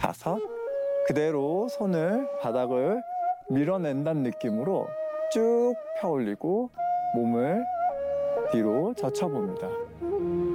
5. 그대로 손을 바닥을 밀어낸다는 느낌으로 쭉 펴 올리고 몸을 뒤로 젖혀봅니다.